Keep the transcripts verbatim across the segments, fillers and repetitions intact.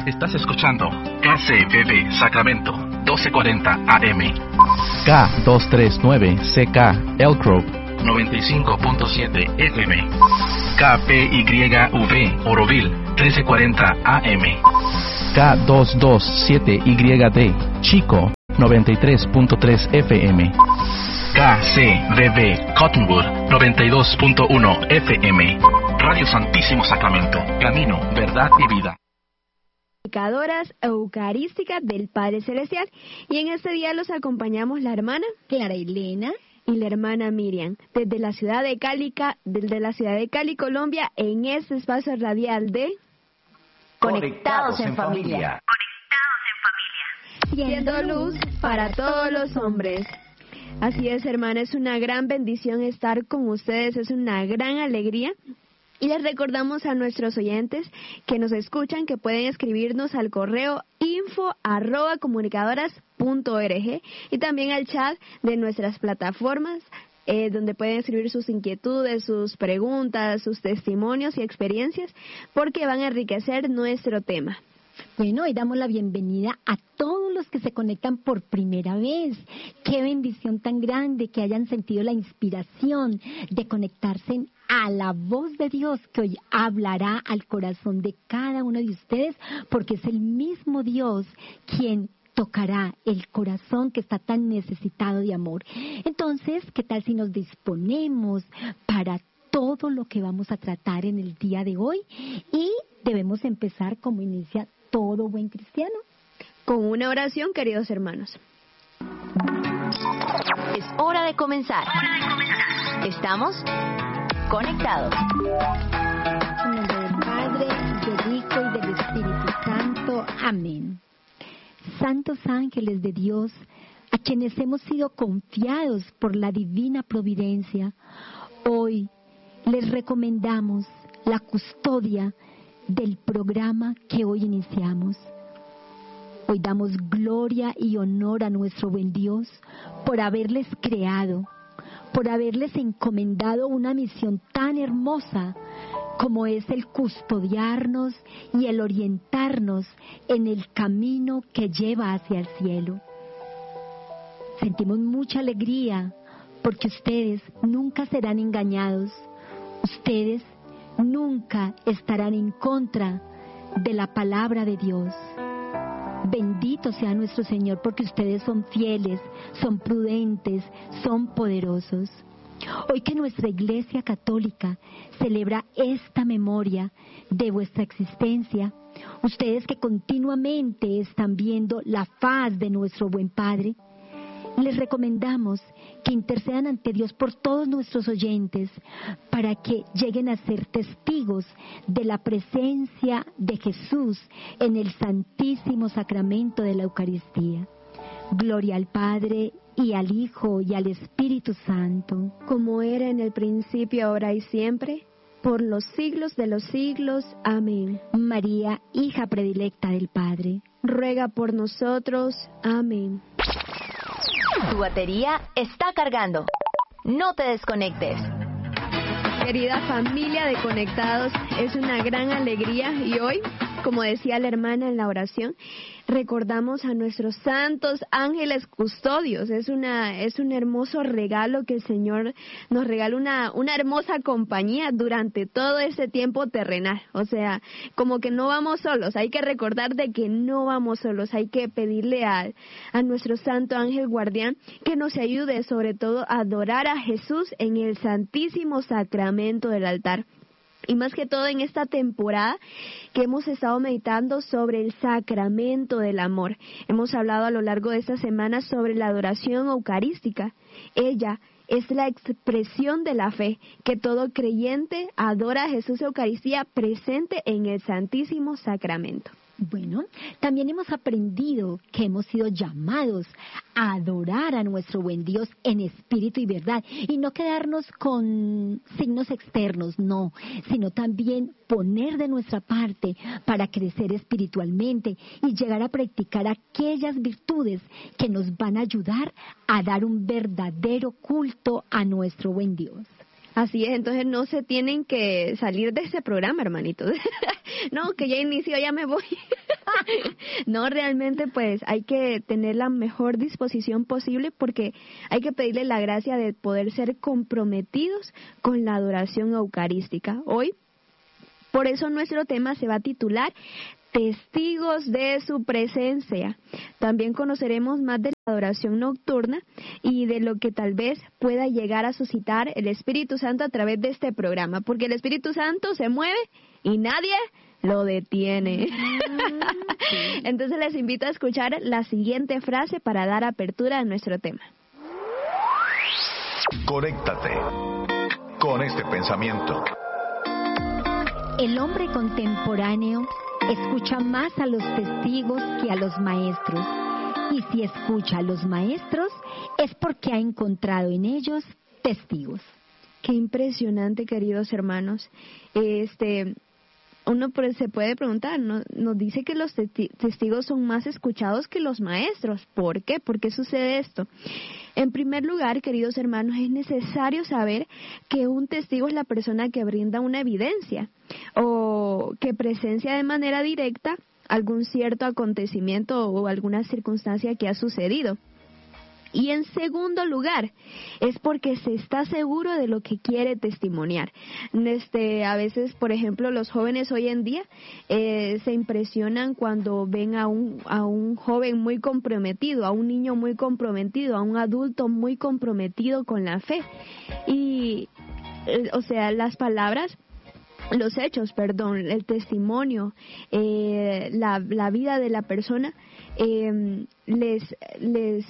Estás escuchando K C B B Sacramento, doce cuarenta A M. K doscientos treinta y nueve C K Elk Grove, noventa y cinco punto siete F M. K P Y V Oroville, trece cuarenta A M. K doscientos veintisiete Y D Chico, noventa y tres punto tres F M. K C B B Cottonwood, noventa y dos punto uno F M. Radio Santísimo Sacramento, camino, verdad y vida. Comunicadoras eucarísticas del Padre Celestial. Y en este día los acompañamos la hermana Clara Elena y la hermana Miriam, desde la ciudad de Cali, desde la ciudad de Cali, Colombia, en este espacio radial de Conectados en Familia. Conectados en Familia. Siendo luz para todos los hombres. Así es, hermana, es una gran bendición estar con ustedes, es una gran alegría. Y les recordamos a nuestros oyentes que nos escuchan que pueden escribirnos al correo info arroba comunicadoras punto org y también al chat de nuestras plataformas, eh, donde pueden escribir sus inquietudes, sus preguntas, sus testimonios y experiencias, porque van a enriquecer nuestro tema. Bueno, hoy damos la bienvenida a todos los que se conectan por primera vez. Qué bendición tan grande que hayan sentido la inspiración de conectarse a la voz de Dios que hoy hablará al corazón de cada uno de ustedes, porque es el mismo Dios quien tocará el corazón que está tan necesitado de amor. Entonces, ¿qué tal si nos disponemos para todo lo que vamos a tratar en el día de hoy? Y debemos empezar como inicia todo buen cristiano, con una oración, queridos hermanos. Es hora de comenzar. Estamos conectados. En nombre del Padre, del Hijo y del Espíritu Santo. Amén. Santos ángeles de Dios, a quienes hemos sido confiados por la divina providencia, hoy les recomendamos la custodia del programa que hoy iniciamos. Hoy damos gloria y honor a nuestro buen Dios por haberles creado, por haberles encomendado una misión tan hermosa como es el custodiarnos y el orientarnos en el camino que lleva hacia el cielo. Sentimos mucha alegría porque ustedes nunca serán engañados, ustedes nunca estarán en contra de la palabra de Dios. Bendito sea nuestro Señor porque ustedes son fieles, son prudentes, son poderosos. Hoy que nuestra Iglesia Católica celebra esta memoria de vuestra existencia, ustedes que continuamente están viendo la faz de nuestro buen Padre, les recomendamos que intercedan ante Dios por todos nuestros oyentes para que lleguen a ser testigos de la presencia de Jesús en el Santísimo Sacramento de la Eucaristía. Gloria al Padre y al Hijo y al Espíritu Santo, como era en el principio, ahora y siempre, por los siglos de los siglos. Amén. María, hija predilecta del Padre, ruega por nosotros. Amén. Tu batería está cargando. No te desconectes. Querida familia de Conectados, es una gran alegría y hoy, como decía la hermana en la oración, recordamos a nuestros santos ángeles custodios. Es una es un hermoso regalo que el Señor nos regala, una una hermosa compañía durante todo ese tiempo terrenal. O sea, como que no vamos solos, hay que recordar de que no vamos solos, hay que pedirle a, a nuestro santo ángel guardián que nos ayude sobre todo a adorar a Jesús en el Santísimo Sacramento del altar. Y más que todo en esta temporada que hemos estado meditando sobre el sacramento del amor. Hemos hablado a lo largo de esta semana sobre la adoración eucarística. Ella es la expresión de la fe, que todo creyente adora a Jesús Eucaristía presente en el Santísimo Sacramento. Bueno, también hemos aprendido que hemos sido llamados a adorar a nuestro buen Dios en espíritu y verdad, y no quedarnos con signos externos, no, sino también poner de nuestra parte para crecer espiritualmente y llegar a practicar aquellas virtudes que nos van a ayudar a dar un verdadero culto a nuestro buen Dios. Así es, entonces no se tienen que salir de ese programa, hermanitos. No, que ya inició, ya me voy. No, realmente pues hay que tener la mejor disposición posible porque hay que pedirle la gracia de poder ser comprometidos con la adoración eucarística. Hoy, por eso nuestro tema se va a titular Testigos de su presencia. También conoceremos más de la adoración nocturna y de lo que tal vez pueda llegar a suscitar el Espíritu Santo a través de este programa, porque el Espíritu Santo se mueve y nadie lo detiene. Entonces les invito a escuchar la siguiente frase para dar apertura a nuestro tema. Conéctate con este pensamiento. El hombre contemporáneo escucha más a los testigos que a los maestros. Y si escucha a los maestros, es porque ha encontrado en ellos testigos. Qué impresionante, queridos hermanos. Este, uno se puede preguntar, ¿no? Nos dice que los testigos son más escuchados que los maestros. ¿Por qué? ¿Por qué sucede esto? En primer lugar, queridos hermanos, es necesario saber que un testigo es la persona que brinda una evidencia o que presencia de manera directa algún cierto acontecimiento o alguna circunstancia que ha sucedido. Y en segundo lugar, es porque se está seguro de lo que quiere testimoniar. Este, a veces, por ejemplo, los jóvenes hoy en día eh, se impresionan cuando ven a un, a un joven muy comprometido, a un niño muy comprometido, a un adulto muy comprometido con la fe. Y, eh, o sea, las palabras... Los hechos, perdón, el testimonio, eh, la, la vida de la persona eh, les, les,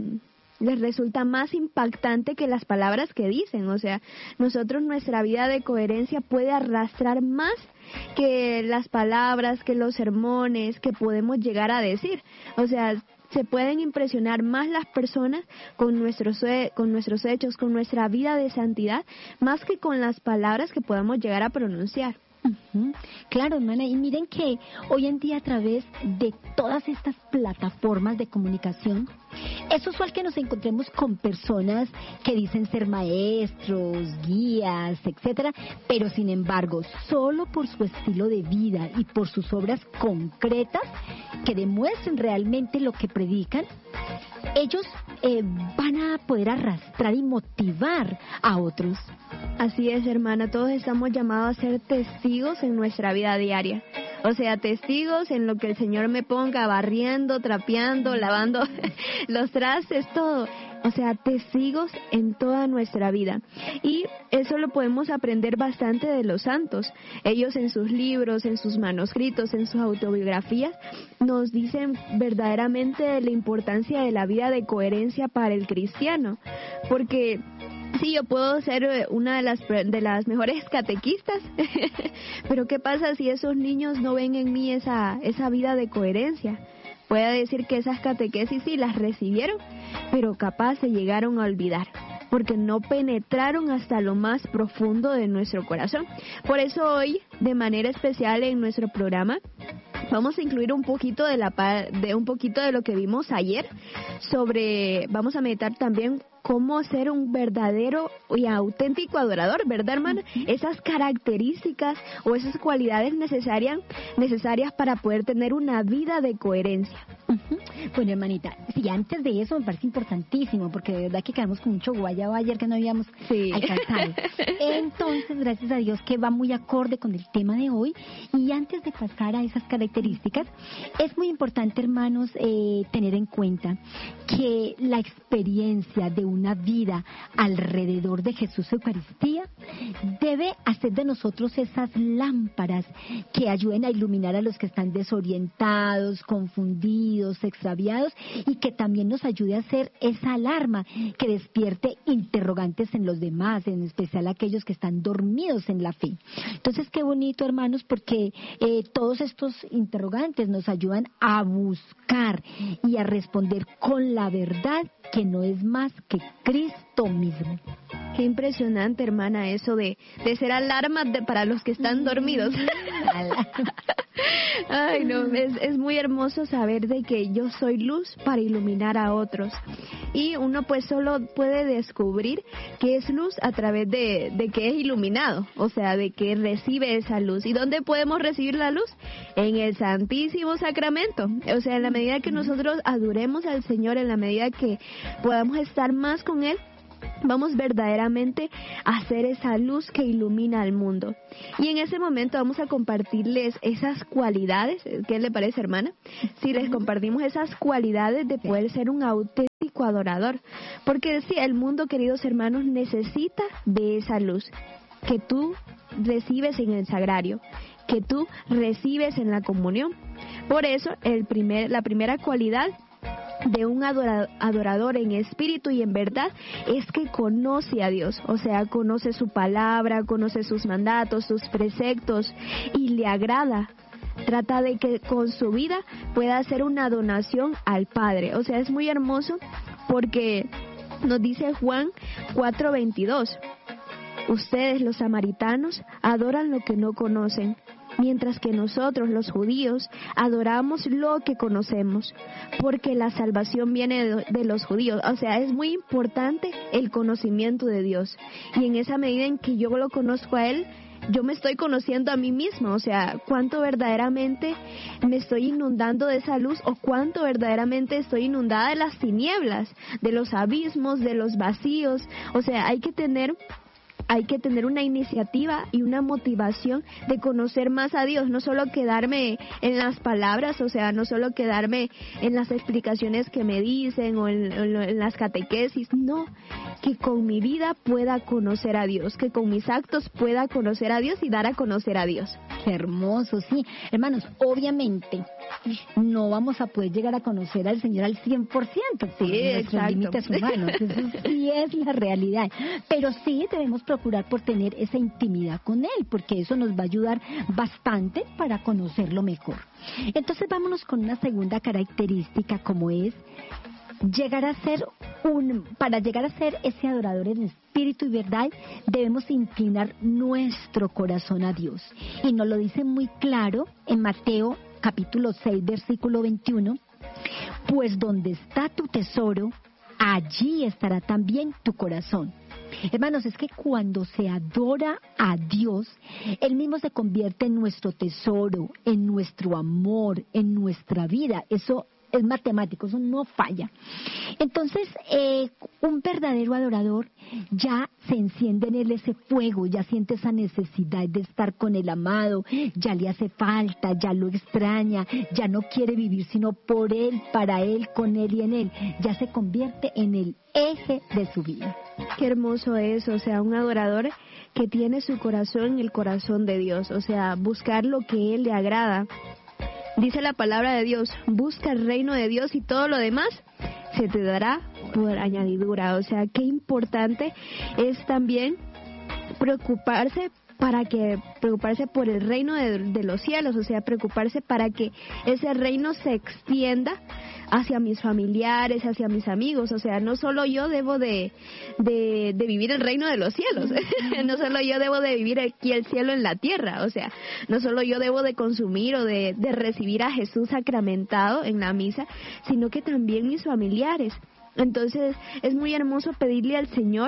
les resulta más impactante que las palabras que dicen. O sea, nosotros nuestra vida de coherencia puede arrastrar más que las palabras, que los sermones que podemos llegar a decir. O sea, se pueden impresionar más las personas con nuestros, con nuestros hechos, con nuestra vida de santidad, más que con las palabras que podamos llegar a pronunciar. Uh-huh. Claro, hermana, y miren que hoy en día a través de todas estas plataformas de comunicación, es usual que nos encontremos con personas que dicen ser maestros, guías, etcétera, pero sin embargo, solo por su estilo de vida y por sus obras concretas que demuestren realmente lo que predican, ellos eh, van a poder arrastrar y motivar a otros. Así es, hermana, todos estamos llamados a ser testigos en nuestra vida diaria. O sea, testigos en lo que el Señor me ponga, barriendo, trapeando, lavando los trastes, todo. O sea, testigos en toda nuestra vida. Y eso lo podemos aprender bastante de los santos. Ellos en sus libros, en sus manuscritos, en sus autobiografías, nos dicen verdaderamente la importancia de la vida de coherencia para el cristiano. Porque... sí, yo puedo ser una de las de las mejores catequistas, pero ¿qué pasa si esos niños no ven en mí esa esa vida de coherencia? Puede decir que esas catequesis sí las recibieron, pero capaz se llegaron a olvidar, porque no penetraron hasta lo más profundo de nuestro corazón. Por eso hoy, de manera especial en nuestro programa, vamos a incluir un poquito de la de un poquito de lo que vimos ayer sobre, vamos a meditar también cómo ser un verdadero y auténtico adorador, ¿verdad, hermana? Esas características o esas cualidades necesarias necesarias para poder tener una vida de coherencia. Uh-huh. Bueno, hermanita, sí, antes de eso me parece importantísimo, porque de verdad que quedamos con mucho guayabo ayer que no habíamos sí. alcanzado. Entonces, gracias a Dios que va muy acorde con el tema de hoy. Y antes de pasar a esas características, es muy importante, hermanos, eh, tener en cuenta que la experiencia de una vida alrededor de Jesús Eucaristía debe hacer de nosotros esas lámparas que ayuden a iluminar a los que están desorientados, confundidos, extraviados, y que también nos ayude a hacer esa alarma que despierte interrogantes en los demás, en especial aquellos que están dormidos en la fe. Entonces, qué bonito, hermanos, porque eh, todos estos interrogantes nos ayudan a buscar y a responder con la verdad, que no es más que Cristo mismo. Qué impresionante, hermana, eso de, de ser alarmas de, para los que están dormidos. Ay, no, es, es muy hermoso saber de que yo soy luz para iluminar a otros. Y uno pues solo puede descubrir que es luz a través de, de que es iluminado, o sea, de que recibe esa luz. ¿Y dónde podemos recibir la luz? En el Santísimo Sacramento. O sea, en la medida que nosotros adoremos al Señor, en la medida que podamos estar más con Él, vamos verdaderamente a ser esa luz que ilumina al mundo. Y en ese momento vamos a compartirles esas cualidades. ¿Qué le parece, hermana? Si les compartimos esas cualidades de poder ser un auténtico adorador. Porque sí, el mundo, queridos hermanos, necesita de esa luz que tú recibes en el sagrario, que tú recibes en la comunión. Por eso, el primer, la primera cualidad de un adorador en espíritu y en verdad es que conoce a Dios, o sea, conoce su palabra, conoce sus mandatos, sus preceptos y le agrada. Trata de que con su vida pueda hacer una donación al Padre. O sea, es muy hermoso porque nos dice Juan cuatro veintidós: ustedes los samaritanos adoran lo que no conocen, mientras que nosotros los judíos adoramos lo que conocemos, porque la salvación viene de, de los judíos. O sea, es muy importante el conocimiento de Dios, y en esa medida en que yo lo conozco a Él, yo me estoy conociendo a mí misma. O sea, cuánto verdaderamente me estoy inundando de esa luz, o cuánto verdaderamente estoy inundada de las tinieblas, de los abismos, de los vacíos. O sea, hay que tener Hay que tener una iniciativa y una motivación de conocer más a Dios, no solo quedarme en las palabras, o sea, no solo quedarme en las explicaciones que me dicen o en, en, en las catequesis, no, que con mi vida pueda conocer a Dios, que con mis actos pueda conocer a Dios y dar a conocer a Dios. Qué hermoso, sí. Hermanos, obviamente no vamos a poder llegar a conocer al Señor al cien por ciento por sí, nuestros exacto. límites humanos. Eso sí es la realidad. Pero sí debemos procurar por tener esa intimidad con Él, porque eso nos va a ayudar bastante para conocerlo mejor. Entonces vámonos con una segunda característica, como es llegar a ser un, para llegar a ser ese adorador en espíritu y verdad, debemos inclinar nuestro corazón a Dios. Y nos lo dice muy claro en Mateo capítulo seis, versículo veintiuno: pues donde está tu tesoro, allí estará también tu corazón. Hermanos, es que cuando se adora a Dios, Él mismo se convierte en nuestro tesoro, en nuestro amor, en nuestra vida. Eso es matemático, eso no falla. Entonces, eh, un verdadero adorador ya se enciende en él ese fuego, ya siente esa necesidad de estar con el amado, ya le hace falta, ya lo extraña, ya no quiere vivir sino por él, para él, con él y en él. Ya se convierte en el eje de su vida. Qué hermoso es, o sea, un adorador que tiene su corazón en el corazón de Dios, o sea, buscar lo que Él le agrada. Dice la palabra de Dios: busca el reino de Dios y todo lo demás se te dará por añadidura. O sea, qué importante es también preocuparse para que preocuparse por el reino de, de los cielos, o sea, preocuparse para que ese reino se extienda hacia mis familiares, hacia mis amigos. O sea, no solo yo debo de, de, de vivir el reino de los cielos, no solo yo debo de vivir aquí el cielo en la tierra, o sea, no solo yo debo de consumir o de, de recibir a Jesús sacramentado en la misa, sino que también mis familiares. Entonces, es muy hermoso pedirle al Señor,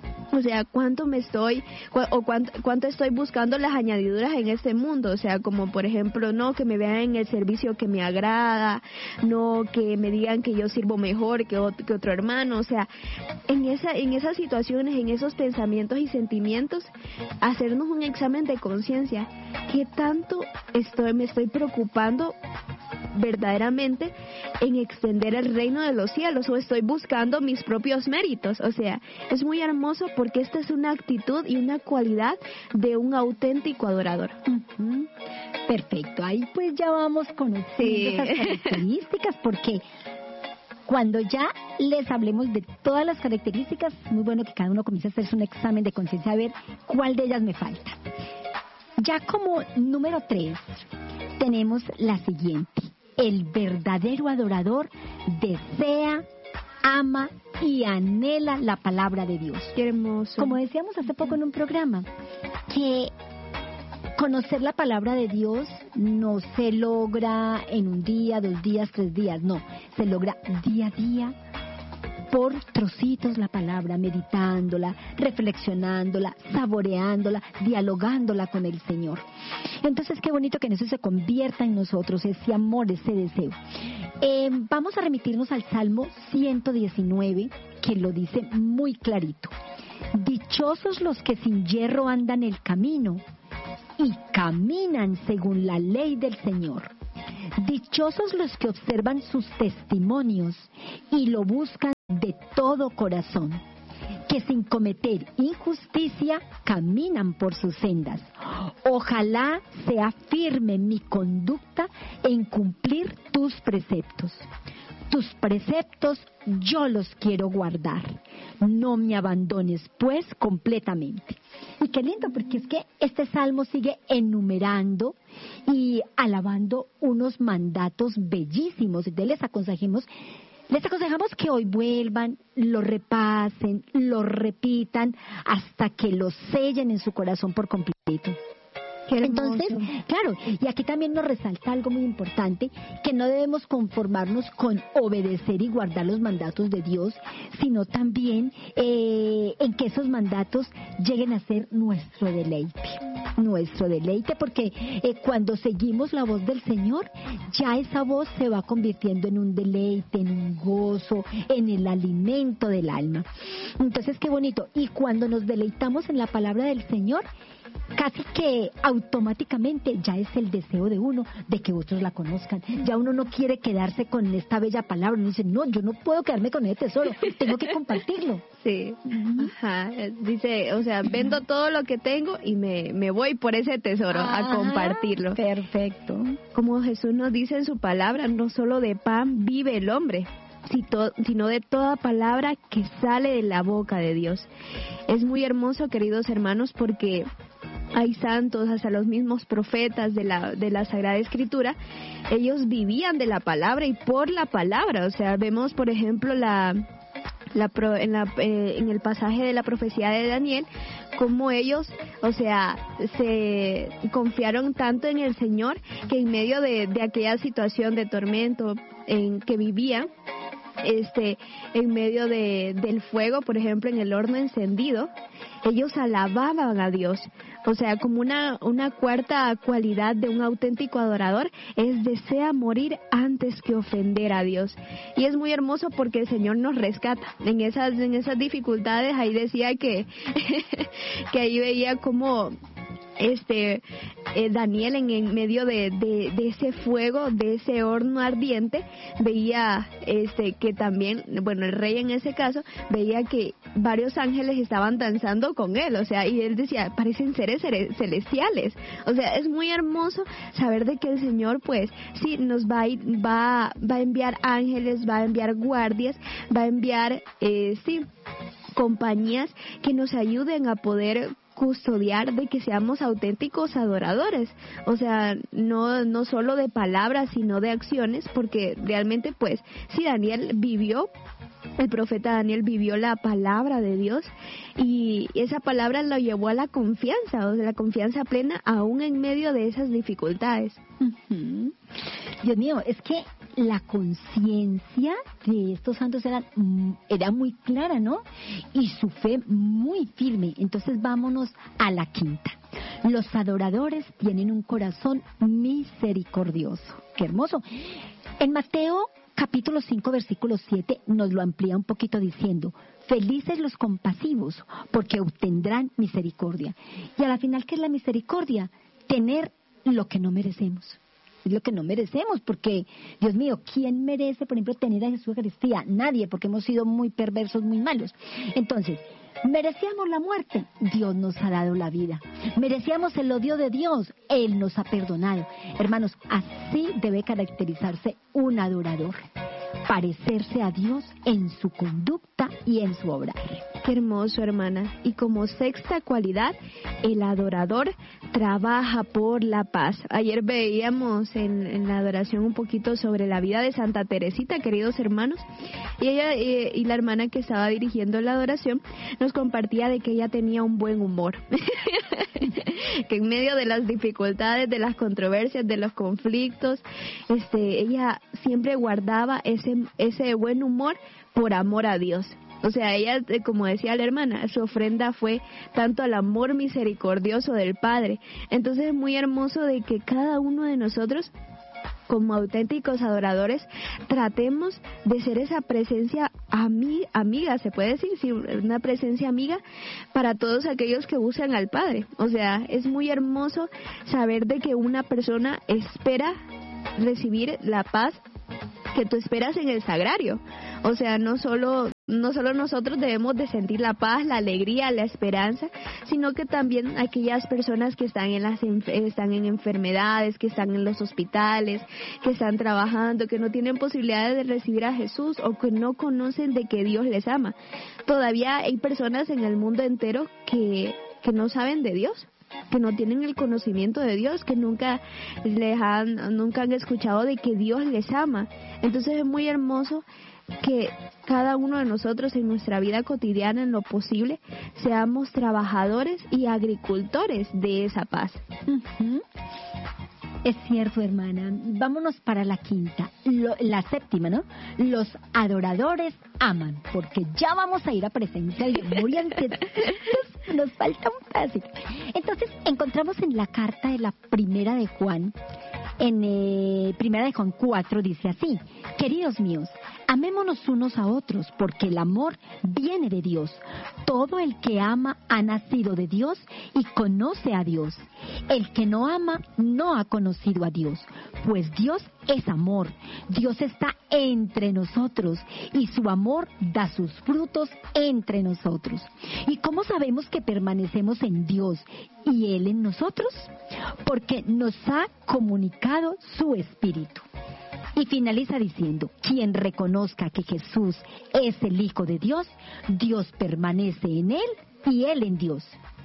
o sea, cuánto me estoy, o cuánto, cuánto estoy buscando las añadiduras en este mundo. O sea, como por ejemplo, no que me vean en el servicio que me agrada, no que me digan que yo sirvo mejor que otro, que otro hermano. O sea, en esa, en esas situaciones, en esos pensamientos y sentimientos, hacernos un examen de conciencia. ¿Qué tanto estoy, me estoy preocupando verdaderamente en extender el reino de los cielos, o estoy buscando mis propios méritos? O sea, es muy hermoso porque esta es una actitud y una cualidad de un auténtico adorador. Uh-huh. Perfecto, ahí pues ya vamos conociendo sí. esas características, porque cuando ya les hablemos de todas las características, es muy bueno que cada uno comience a hacerse un examen de conciencia a ver cuál de ellas me falta. Ya como número tres tenemos la siguiente: el verdadero adorador desea, ama y anhela la palabra de Dios. Qué hermoso. Como decíamos hace poco en un programa, que conocer la palabra de Dios no se logra en un día, dos días, tres días, no, se logra día a día, por trocitos la palabra, meditándola, reflexionándola, saboreándola, dialogándola con el Señor. Entonces, qué bonito que en eso se convierta en nosotros ese amor, ese deseo. Eh, vamos a remitirnos al Salmo ciento diecinueve, que lo dice muy clarito. Dichosos los que sin yerro andan el camino y caminan según la ley del Señor. Dichosos los que observan sus testimonios y lo buscan de todo corazón, que sin cometer injusticia caminan por sus sendas. Ojalá sea firme mi conducta en cumplir tus preceptos. Tus preceptos yo los quiero guardar. No me abandones, pues, completamente. Y qué lindo, porque es que este salmo sigue enumerando y alabando unos mandatos bellísimos. Entonces les aconsejamos, les aconsejamos que hoy vuelvan, lo repasen, lo repitan, hasta que lo sellen en su corazón por completo. Entonces, claro, y aquí también nos resalta algo muy importante, que no debemos conformarnos con obedecer y guardar los mandatos de Dios, sino también eh, en que esos mandatos lleguen a ser nuestro deleite, nuestro deleite, porque eh, cuando seguimos la voz del Señor, ya esa voz se va convirtiendo en un deleite, en un gozo, en el alimento del alma. Entonces, qué bonito, y cuando nos deleitamos en la palabra del Señor, casi que automáticamente ya es el deseo de uno de que otros la conozcan. Ya uno no quiere quedarse con esta bella palabra, uno dice, no, yo no puedo quedarme con ese tesoro, tengo que compartirlo. Sí, ajá, dice, o sea, vendo todo lo que tengo y me, me voy por ese tesoro Ajá, a compartirlo. Perfecto. Como Jesús nos dice en su palabra, no solo de pan vive el hombre, sino de toda palabra que sale de la boca de Dios. Es muy hermoso, queridos hermanos, porque hay santos, hasta los mismos profetas de la de la Sagrada Escritura, ellos vivían de la palabra y por la palabra. O sea, vemos, por ejemplo, la La pro, en, la, eh, en el pasaje de la profecía de Daniel, como ellos, o sea, se confiaron tanto en el Señor que en medio de, de aquella situación de tormento en que vivían, este, en medio de, del fuego, por ejemplo, en el horno encendido, ellos alababan a Dios. O sea, como una, una cuarta cualidad de un auténtico adorador es desea morir antes que ofender a Dios. Y es muy hermoso porque el Señor nos rescata. En esas, en esas dificultades, ahí decía que, que ahí veía como este eh, Daniel en, en medio de, de, de ese fuego, de ese horno ardiente, veía este que también, bueno, el rey en ese caso, veía que varios ángeles estaban danzando con él, o sea, y él decía, parecen seres celestiales. O sea, es muy hermoso saber de que el Señor, pues, sí, nos va a, ir, va, va a enviar ángeles, va a enviar guardias, va a enviar, eh, sí, compañías que nos ayuden a poder custodiar de que seamos auténticos adoradores, o sea, no no solo de palabras, sino de acciones, porque realmente, pues, si Daniel vivió, el profeta Daniel vivió la palabra de Dios, y esa palabra lo llevó a la confianza, o sea, la confianza plena aún en medio de esas dificultades. Uh-huh. Dios mío, es que la conciencia de estos santos era, era muy clara, ¿no? Y su fe muy firme. Entonces vámonos a la quinta. Los adoradores tienen un corazón misericordioso. ¡Qué hermoso! En Mateo capítulo cinco, versículo siete, nos lo amplía un poquito diciendo, felices los compasivos, porque obtendrán misericordia. Y a la final, ¿qué es la misericordia? Tener lo que no merecemos. Es lo que no merecemos, porque, Dios mío, ¿quién merece, por ejemplo, tener a Jesús Eucaristía? Nadie, porque hemos sido muy perversos, muy malos. Entonces, ¿merecíamos la muerte? Dios nos ha dado la vida. ¿Merecíamos el odio de Dios? Él nos ha perdonado. Hermanos, así debe caracterizarse un adorador. Parecerse a Dios en su conducta y en su obrar. Qué hermoso, hermana. Y como sexta cualidad, el adorador trabaja por la paz. Ayer veíamos en, en la adoración un poquito sobre la vida de Santa Teresita, queridos hermanos, y ella eh, y la hermana que estaba dirigiendo la adoración nos compartía de que ella tenía un buen humor. Que en medio de las dificultades, de las controversias, de los conflictos, este, ella siempre guardaba ese, ese buen humor por amor a Dios. O sea, ella, como decía la hermana, su ofrenda fue tanto al amor misericordioso del Padre. Entonces es muy hermoso de que cada uno de nosotros, como auténticos adoradores, tratemos de ser esa presencia ami- amiga, se puede decir, sí, una presencia amiga para todos aquellos que buscan al Padre. O sea, es muy hermoso saber de que una persona espera recibir la paz que tú esperas en el sagrario. O sea, no solo no solo nosotros debemos de sentir la paz, la alegría, la esperanza, sino que también aquellas personas que están en las están en enfermedades, que están en los hospitales, que están trabajando, que no tienen posibilidades de recibir a Jesús o que no conocen de que Dios les ama. Todavía hay personas en el mundo entero que que no saben de Dios, que no tienen el conocimiento de Dios, que nunca les han nunca han escuchado de que Dios les ama. Entonces es muy hermoso que cada uno de nosotros en nuestra vida cotidiana, en lo posible, seamos trabajadores y agricultores de esa paz. Uh-huh. Es cierto, hermana. Vámonos para la quinta, lo, la séptima, ¿no? Los adoradores aman, porque ya vamos a ir a presencia de amor y antes nos, nos falta un pedacito. Entonces, encontramos en la carta de la primera de Juan, en eh, primera de Juan cuatro, dice así: queridos míos, amémonos unos a otros, porque el amor viene de Dios. Todo el que ama ha nacido de Dios y conoce a Dios. El que no ama no ha conocido a Dios, pues Dios es amor. Dios está entre nosotros y su amor da sus frutos entre nosotros. ¿Y cómo sabemos que permanecemos en Dios y Él en nosotros? Porque nos ha comunicado su Espíritu. Y finaliza diciendo: quien reconozca que Jesús es el Hijo de Dios, Dios permanece en Él y Él en Dios.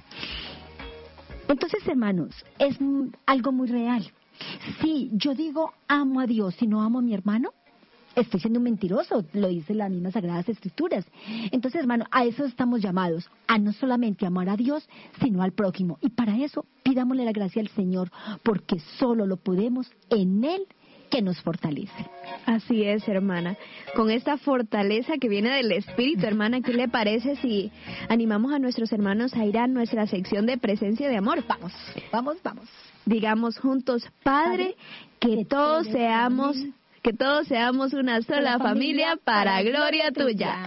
Entonces, hermanos, es algo muy real. Si yo digo amo a Dios y no amo a mi hermano, estoy siendo un mentiroso, lo dice las mismas Sagradas Escrituras. Entonces, hermano, a eso estamos llamados, a no solamente amar a Dios, sino al prójimo. Y para eso, pidámosle la gracia al Señor, porque solo lo podemos en Él, que nos fortalece. Así es, hermana. Con esta fortaleza que viene del Espíritu, hermana, ¿qué le parece si animamos a nuestros hermanos a ir a nuestra sección de presencia de amor? Vamos, vamos, vamos. Digamos juntos: Padre, que, que todos seamos, que todos seamos una sola familia, familia para gloria tuya.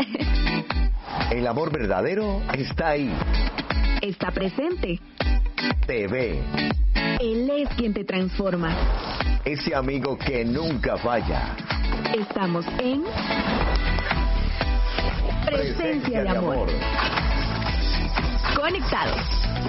El amor verdadero está ahí. Está presente. Te ve. Él es quien te transforma. Ese amigo que nunca falla. Estamos en Presencia, Presencia de, amor. de Amor. Conectados.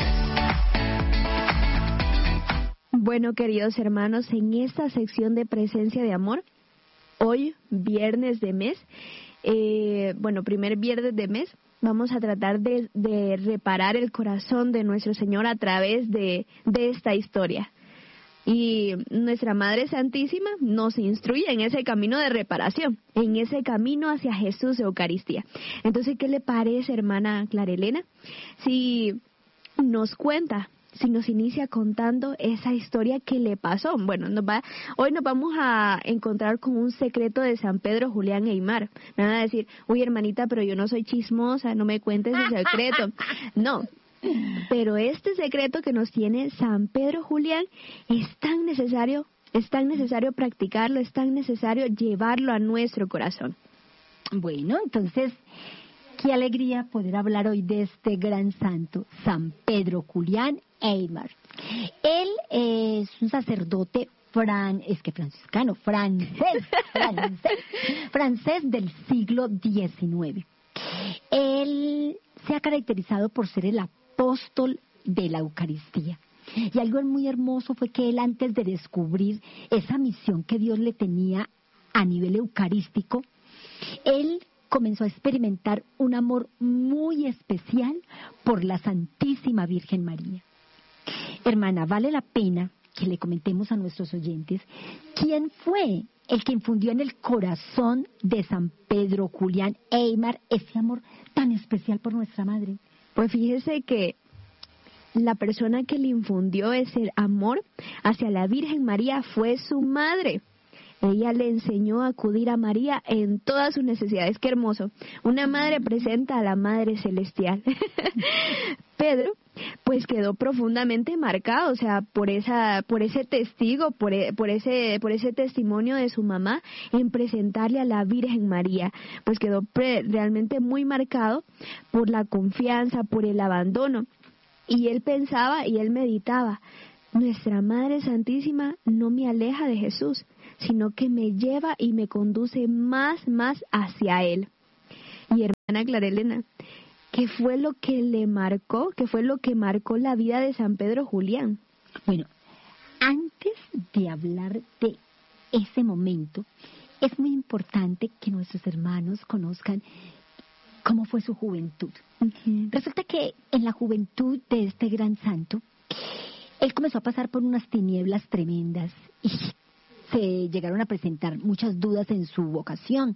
Bueno, queridos hermanos, en esta sección de Presencia de Amor, hoy, viernes de mes, eh, bueno, primer viernes de mes, vamos a tratar de, de reparar el corazón de nuestro Señor a través de, de esta historia. Y nuestra Madre Santísima nos instruye en ese camino de reparación, en ese camino hacia Jesús de Eucaristía. Entonces, ¿qué le parece, hermana Clara Elena, si nos cuenta, si nos inicia contando esa historia que le pasó? Bueno, nos va, hoy nos vamos a encontrar con un secreto de San Pedro Julián Aymar. Me van a decir: uy, hermanita, pero yo no soy chismosa, no me cuentes ese secreto. No. Pero este secreto que nos tiene San Pedro Julián es tan necesario, es tan necesario practicarlo, es tan necesario llevarlo a nuestro corazón. Bueno, entonces, qué alegría poder hablar hoy de este gran santo, San Pedro Julián Aymar. Él es un sacerdote fran, es que franciscano, francés, francés, francés del siglo diecinueve. Él se ha caracterizado por ser el apóstol de la Eucaristía. Y algo muy hermoso fue que él, antes de descubrir esa misión que Dios le tenía a nivel eucarístico, él comenzó a experimentar un amor muy especial por la Santísima Virgen María. Hermana, vale la pena que le comentemos a nuestros oyentes quién fue el que infundió en el corazón de San Pedro Julián Aymar ese amor tan especial por nuestra madre. Pues fíjese que la persona que le infundió ese amor hacia la Virgen María fue su madre. Ella le enseñó a acudir a María en todas sus necesidades. ¡Qué hermoso! Una madre presenta a la Madre Celestial. Pedro, pues quedó profundamente marcado, o sea, por esa, por ese testigo, por, por ese, por ese testimonio de su mamá en presentarle a la Virgen María. Pues quedó pre, realmente muy marcado por la confianza, por el abandono. Y él pensaba y él meditaba: nuestra Madre Santísima no me aleja de Jesús, sino que me lleva y me conduce más, más hacia Él. Y hermana Clarelena, ¿qué fue lo que le marcó? ¿Qué fue lo que marcó la vida de San Pedro Julián? Bueno, antes de hablar de ese momento, es muy importante que nuestros hermanos conozcan cómo fue su juventud. Uh-huh. Resulta que en la juventud de este gran santo, él comenzó a pasar por unas tinieblas tremendas y se llegaron a presentar muchas dudas en su vocación.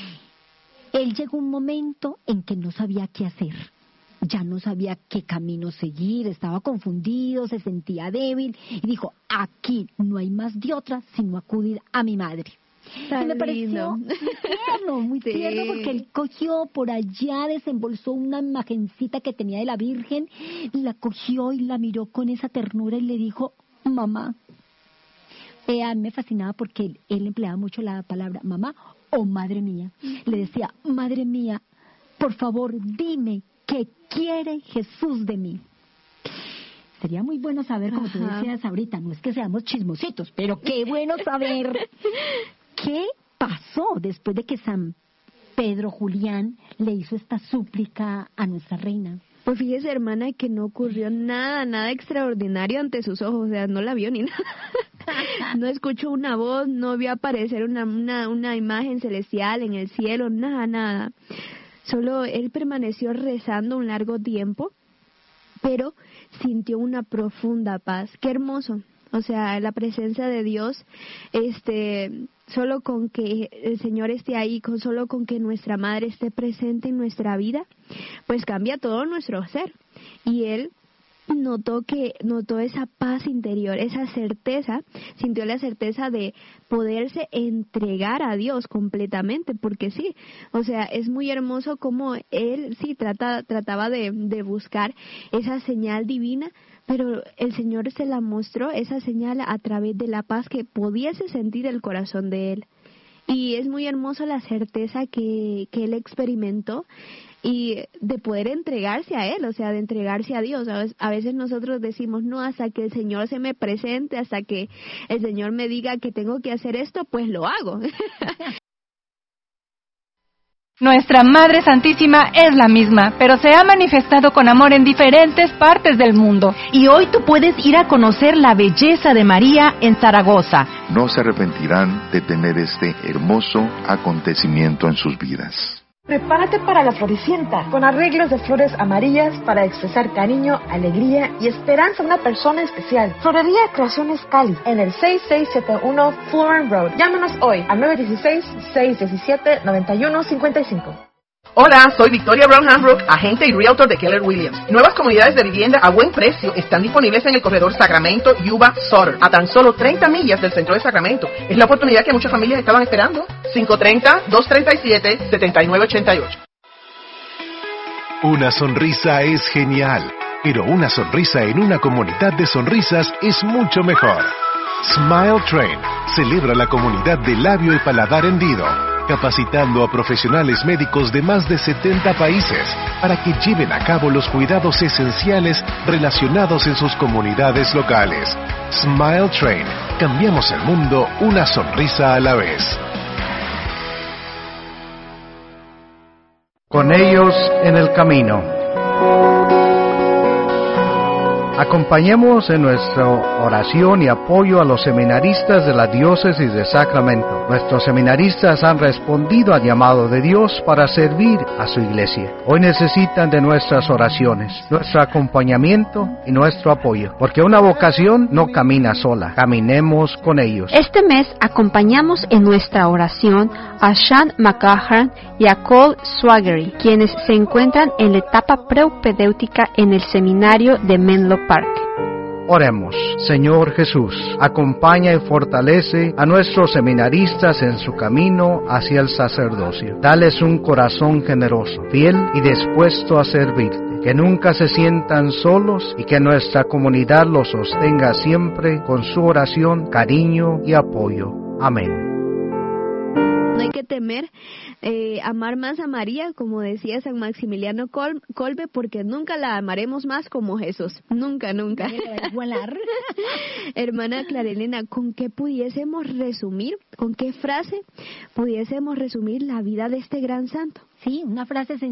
Él llegó un momento en que no sabía qué hacer, ya no sabía qué camino seguir, estaba confundido, se sentía débil y dijo: aquí no hay más de otra sino acudir a mi madre. Tan y me pareció lindo. muy tierno, muy Sí. tierno, porque él cogió por allá, desembolsó una imagencita que tenía de la Virgen, la cogió y la miró con esa ternura y le dijo: mamá. Eh, a mí me fascinaba porque él, él empleaba mucho la palabra mamá o madre mía. Le decía: madre mía, por favor, dime qué quiere Jesús de mí. Sería muy bueno saber, como tú Ajá. decías ahorita, no es que seamos chismositos, pero qué bueno saber qué pasó después de que San Pedro Julián le hizo esta súplica a nuestra reina. Pues fíjese, hermana, que no ocurrió nada, nada extraordinario ante sus ojos, o sea, no la vio ni nada. No escuchó una voz, no vio aparecer una, una, una imagen celestial en el cielo, nada, nada. Solo él permaneció rezando un largo tiempo, pero sintió una profunda paz. ¡Qué hermoso! O sea, la presencia de Dios, este, solo con que el Señor esté ahí, con solo con que nuestra Madre esté presente en nuestra vida, pues cambia todo nuestro ser. Y él notó que notó esa paz interior, esa certeza, sintió la certeza de poderse entregar a Dios completamente, porque sí, o sea, es muy hermoso como él sí trata, trataba de, de buscar esa señal divina, pero el Señor se la mostró, esa señal, a través de la paz que pudiese sentir el corazón de él. Y es muy hermoso la certeza que, que él experimentó y de poder entregarse a él, o sea, de entregarse a Dios. A veces nosotros decimos: no, hasta que el Señor se me presente, hasta que el Señor me diga que tengo que hacer esto, pues lo hago. Nuestra Madre Santísima es la misma, pero se ha manifestado con amor en diferentes partes del mundo. Y hoy tú puedes ir a conocer la belleza de María en Zaragoza. No se arrepentirán de tener este hermoso acontecimiento en sus vidas. Prepárate para la Floricienta, con arreglos de flores amarillas para expresar cariño, alegría y esperanza a una persona especial. Florería Creaciones Cali, en el seis seis siete uno Florence Road. Llámanos hoy al nueve uno seis, seis uno siete, nueve uno cinco cinco. Hola, soy Victoria Brown Hambrook, agente y realtor de Keller Williams. Nuevas comunidades de vivienda a buen precio están disponibles en el corredor Sacramento, Yuba, Sutter, a tan solo treinta millas del centro de Sacramento. Es la oportunidad que muchas familias estaban esperando. cinco tres cero, dos tres siete, siete nueve ocho ocho. Una sonrisa es genial, pero una sonrisa en una comunidad de sonrisas es mucho mejor. Smile Train celebra la comunidad de labio y paladar hendido, capacitando a profesionales médicos de más de setenta países para que lleven a cabo los cuidados esenciales relacionados en sus comunidades locales. Smile Train, cambiamos el mundo una sonrisa a la vez. Con ellos en el camino. Acompañemos en nuestra oración y apoyo a los seminaristas de la Diócesis de Sacramento. Nuestros seminaristas han respondido al llamado de Dios para servir a su iglesia. Hoy necesitan de nuestras oraciones, nuestro acompañamiento y nuestro apoyo, porque una vocación no camina sola. Caminemos con ellos. Este mes acompañamos en nuestra oración a Sean McGahern y a Cole Swaggery, quienes se encuentran en la etapa preupedéutica en el seminario de Menlo Park. Oremos. Señor Jesús, acompaña y fortalece a nuestros seminaristas en su camino hacia el sacerdocio. Dales un corazón generoso, fiel y dispuesto a servirte. Que nunca se sientan solos y que nuestra comunidad los sostenga siempre con su oración, cariño y apoyo. Amén. No hay que temer eh, amar más a María, como decía San Maximiliano Col- Kolbe, porque nunca la amaremos más como Jesús. Nunca, nunca. Hermana Clarelena, ¿con qué pudiésemos resumir, con qué frase pudiésemos resumir la vida de este gran santo? Sí, una frase sencilla.